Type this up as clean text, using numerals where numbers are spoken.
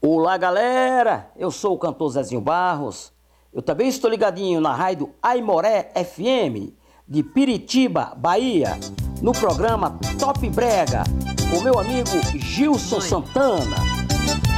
Olá, galera! Eu sou o cantor Zezinho Barros. Eu também estou ligadinho na rádio Aimoré FM de Piritiba, Bahia, no programa Top Brega, com meu amigo Gilson Santana.